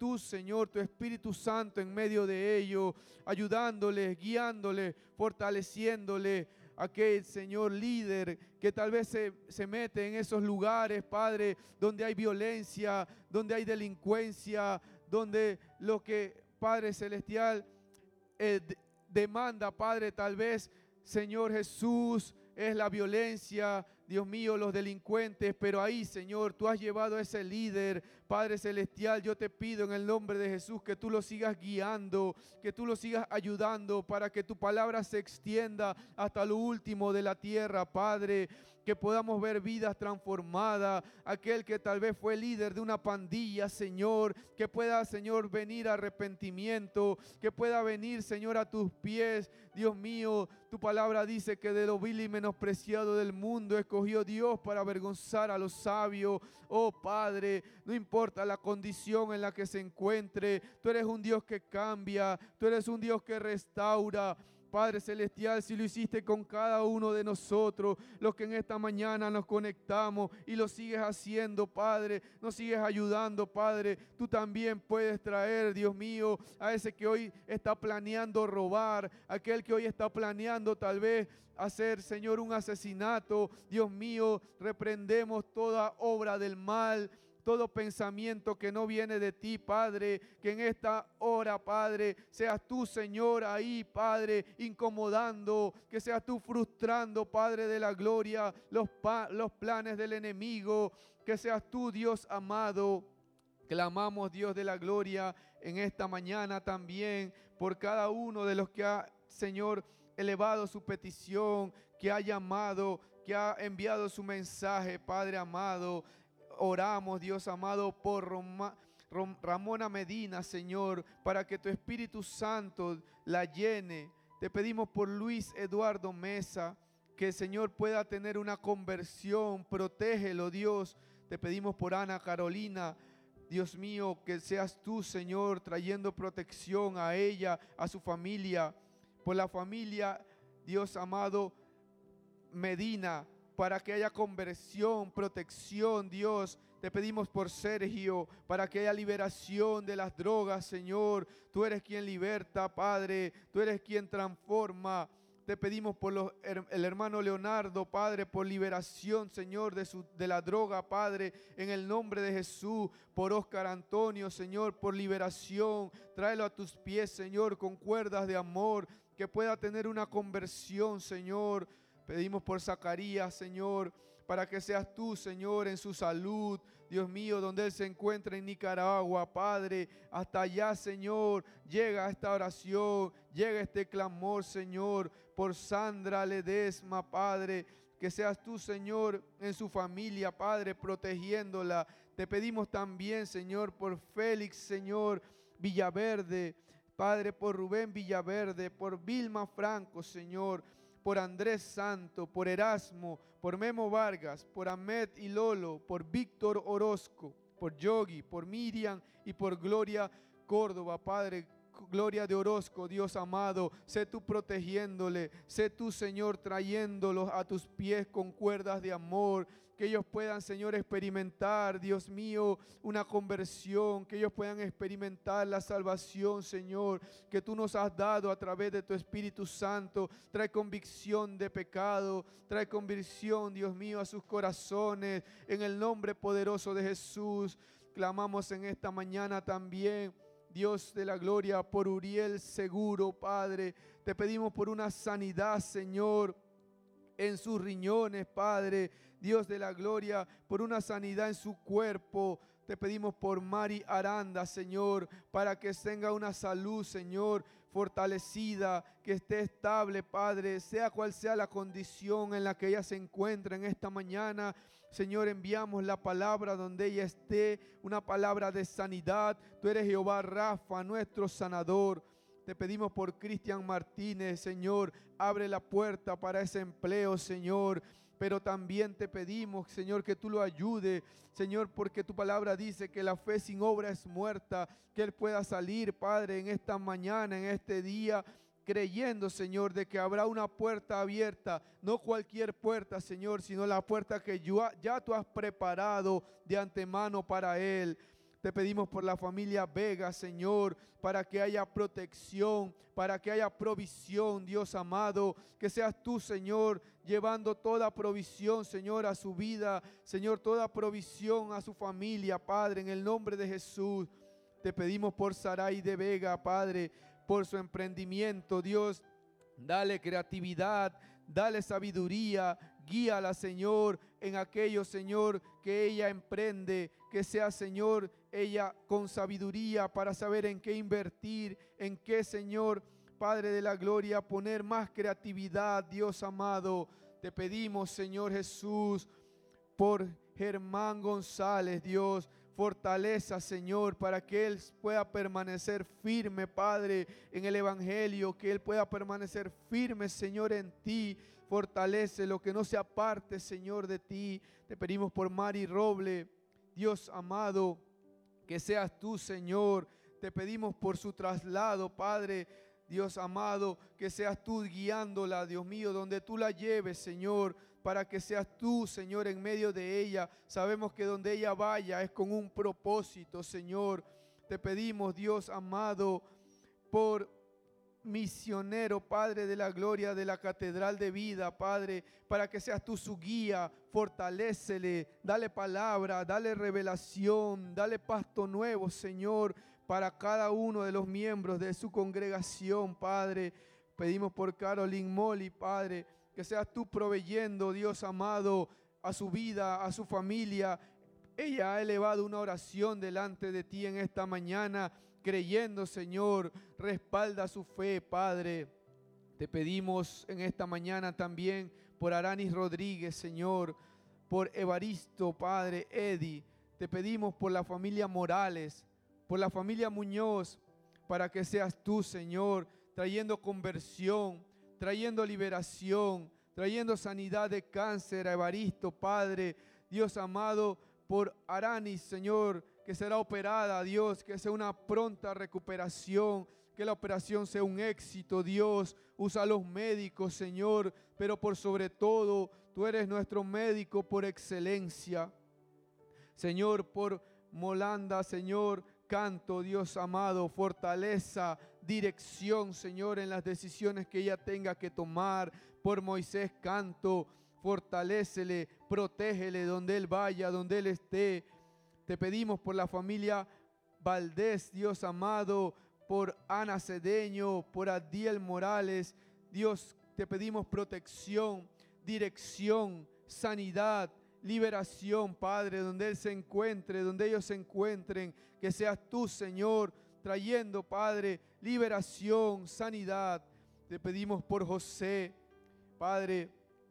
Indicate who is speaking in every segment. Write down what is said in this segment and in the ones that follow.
Speaker 1: tú, Señor, tu Espíritu Santo en medio de ellos, ayudándoles, guiándoles, fortaleciéndoles. Aquel, Señor, líder que tal vez se mete en esos lugares, Padre, donde hay violencia, donde hay delincuencia, donde lo que, Padre Celestial, demanda, Padre, tal vez, Señor Jesús, es la violencia, Dios mío, los delincuentes, pero ahí, Señor, tú has llevado a ese líder, Padre Celestial. Yo te pido en el nombre de Jesús que tú lo sigas guiando, que tú lo sigas ayudando para que tu palabra se extienda hasta lo último de la tierra, Padre, que podamos ver vidas transformadas. Aquel que tal vez fue líder de una pandilla, Señor, que pueda, Señor, venir a arrepentimiento, que pueda venir, Señor, a tus pies. Dios mío, tu palabra dice que de lo vil y menospreciado del mundo escogió Dios para avergonzar a los sabios. Oh Padre, no importa la condición en la que se encuentre, tú eres un Dios que cambia, tú eres un Dios que restaura. Padre Celestial, si lo hiciste con cada uno de nosotros, los que en esta mañana nos conectamos, y lo sigues haciendo, Padre, nos sigues ayudando, Padre, tú también puedes traer, Dios mío, a ese que hoy está planeando robar, aquel que hoy está planeando tal vez hacer, Señor, un asesinato. Dios mío, reprendemos toda obra del mal, todo pensamiento que no viene de ti, Padre, que en esta hora, Padre, seas tú, Señor, ahí, Padre, incomodando, que seas tú frustrando, Padre de la gloria, los planes del enemigo, que seas tú, Dios amado. Clamamos, Dios de la gloria, en esta mañana también por cada uno de los que ha, Señor, elevado su petición, que ha llamado, que ha enviado su mensaje, Padre amado. Oramos, Dios amado, por Ramona Medina, Señor, para que tu Espíritu Santo la llene. Te pedimos por Luis Eduardo Mesa, que el Señor pueda tener una conversión. Protégelo, Dios. Te pedimos por Ana Carolina, Dios mío, que seas tú, Señor, trayendo protección a ella, a su familia, por la familia, Dios amado, Medina, para que haya conversión, protección, Dios. Te pedimos por Sergio, para que haya liberación de las drogas, Señor. Tú eres quien liberta, Padre. Tú eres quien transforma. Te pedimos por el hermano Leonardo, Padre, por liberación, Señor, de la droga, Padre, en el nombre de Jesús. Por Oscar Antonio, Señor, por liberación. Tráelo a tus pies, Señor, con cuerdas de amor, que pueda tener una conversión, Señor. Pedimos por Zacarías, Señor, para que seas tú, Señor, en su salud. Dios mío, donde él se encuentra en Nicaragua, Padre, hasta allá, Señor, llega esta oración, llega este clamor, Señor, por Sandra Ledesma, Padre. Que seas tú, Señor, en su familia, Padre, protegiéndola. Te pedimos también, Señor, por Félix, Señor, Villaverde, Padre, por Rubén Villaverde, por Vilma Franco, Señor, por Andrés Santo, por Erasmo, por Memo Vargas, por Ahmed y Lolo, por Víctor Orozco, por Yogi, por Miriam y por Gloria Córdoba, Padre. Gloria de Orozco, Dios amado, sé tú protegiéndole, sé tú, Señor, trayéndolos a tus pies con cuerdas de amor, que ellos puedan, Señor, experimentar, Dios mío, una conversión, que ellos puedan experimentar la salvación, Señor, que tú nos has dado a través de tu Espíritu Santo. Trae convicción de pecado, trae convicción, Dios mío, a sus corazones, en el nombre poderoso de Jesús. Clamamos en esta mañana también, Dios de la gloria, por Uriel Seguro, Padre. Te pedimos por una sanidad, Señor, en sus riñones, Padre. Dios de la gloria, por una sanidad en su cuerpo. Te pedimos por Mari Aranda, Señor, para que tenga una salud, Señor, fortalecida, que esté estable, Padre, sea cual sea la condición en la que ella se encuentra en esta mañana. Señor, enviamos la palabra donde ella esté, una palabra de sanidad. Tú eres Jehová Rafa, nuestro sanador. Te pedimos por Cristian Martínez, Señor, abre la puerta para ese empleo, Señor. Pero también te pedimos, Señor, que tú lo ayudes, Señor, porque tu palabra dice que la fe sin obra es muerta, que él pueda salir, Padre, en esta mañana, en este día, creyendo, Señor, de que habrá una puerta abierta, no cualquier puerta, Señor, sino la puerta que ya tú has preparado de antemano para él. Te pedimos por la familia Vega, Señor, para que haya protección, para que haya provisión, Dios amado. Que seas tú, Señor, llevando toda provisión, Señor, a su vida. Señor, toda provisión a su familia, Padre, en el nombre de Jesús. Te pedimos por Saray de Vega, Padre, por su emprendimiento, Dios. Dale creatividad, dale sabiduría, guíala, Señor, en aquello, Señor, que ella emprende. Que sea, Señor, ella con sabiduría para saber en qué invertir, en qué, Señor, Padre de la gloria, poner más creatividad, Dios amado. Te pedimos, Señor Jesús, por Germán González, Dios. Fortaleza, Señor, para que Él pueda permanecer firme, Padre, en el Evangelio. Que Él pueda permanecer firme, Señor, en ti. Fortalece lo que no se aparte, Señor, de ti. Te pedimos por Mari Roble, Dios amado, que seas tú, Señor. Te pedimos por su traslado, Padre, Dios amado, que seas tú guiándola, Dios mío, donde tú la lleves, Señor, para que seas tú, Señor, en medio de ella. Sabemos que donde ella vaya es con un propósito, Señor. Te pedimos, Dios amado, por misionero, Padre de la gloria de la Catedral de Vida, Padre, para que seas tú su guía. Fortalécele, dale palabra, dale revelación, dale pasto nuevo, Señor, para cada uno de los miembros de su congregación, Padre. Pedimos por Caroline Molly, Padre, que seas tú proveyendo, Dios amado, a su vida, a su familia. Ella ha elevado una oración delante de ti en esta mañana, creyendo, Señor. Respalda su fe, Padre. Te pedimos en esta mañana también por Aranis Rodríguez, Señor, por Evaristo, Padre, Eddie. Te pedimos por la familia Morales, por la familia Muñoz, para que seas tú, Señor, trayendo conversión, trayendo liberación, trayendo sanidad de cáncer a Evaristo, Padre. Dios amado, por Aranis, Señor, que será operada, Dios, que sea una pronta recuperación, que la operación sea un éxito, Dios. Usa a los médicos, Señor, pero por sobre todo, tú eres nuestro médico por excelencia. Señor, por Molanda, Señor, Canto, Dios amado, fortaleza, dirección, Señor, en las decisiones que ella tenga que tomar. Por Moisés Canto, fortalécele, protégele donde él vaya, donde él esté. Te pedimos por la familia Valdés, Dios amado, por Ana Cedeño, por Adiel Morales. Dios, te pedimos protección, dirección, sanidad, liberación, Padre, donde Él se encuentre, donde ellos se encuentren. Que seas tú, Señor, trayendo, Padre, liberación, sanidad. Te pedimos por José, Padre,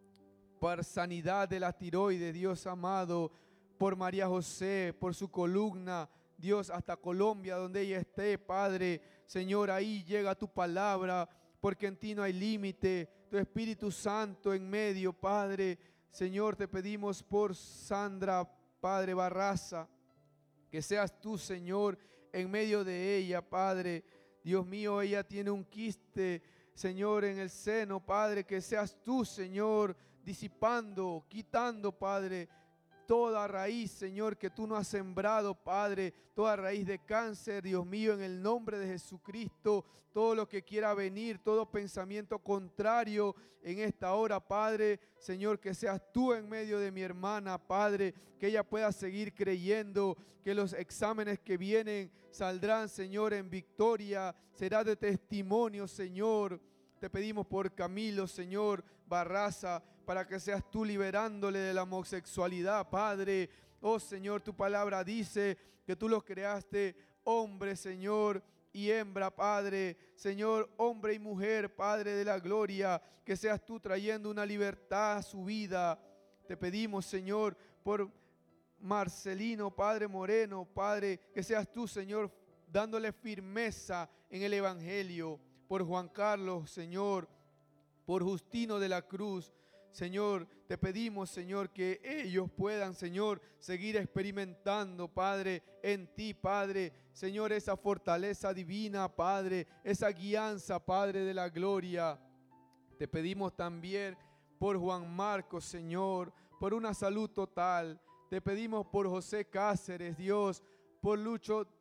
Speaker 1: por sanidad de la tiroides, Dios amado, por María José, por su columna, Dios, hasta Colombia, donde ella esté, Padre. Señor, ahí llega tu palabra, porque en ti no hay límite. Tu Espíritu Santo en medio, Padre. Señor, te pedimos por Sandra, Padre Barraza, que seas tú, Señor, en medio de ella, Padre. Dios mío, ella tiene un quiste, Señor, en el seno, Padre. Que seas tú, Señor, disipando, quitando, Padre, toda raíz, Señor, que tú no has sembrado, Padre, toda raíz de cáncer, Dios mío, en el nombre de Jesucristo. Todo lo que quiera venir, todo pensamiento contrario en esta hora, Padre, Señor, que seas tú en medio de mi hermana, Padre, que ella pueda seguir creyendo, que los exámenes que vienen saldrán, Señor, en victoria, será de testimonio, Señor. Te pedimos por Camilo, Señor, Barraza, para que seas tú liberándole de la homosexualidad, Padre. Oh, Señor, tu palabra dice que tú los creaste hombre, Señor, y hembra, Padre. Señor, hombre y mujer, Padre de la gloria, que seas tú trayendo una libertad a su vida. Te pedimos, Señor, por Marcelino, Padre Moreno, Padre, que seas tú, Señor, dándole firmeza en el Evangelio. Por Juan Carlos, Señor, por Justino de la Cruz, Señor, te pedimos, Señor, que ellos puedan, Señor, seguir experimentando, Padre, en ti, Padre, Señor, esa fortaleza divina, Padre, esa guianza, Padre de la gloria. Te pedimos también por Juan Marcos, Señor, por una salud total. Te pedimos por José Cáceres, Dios, por Lucho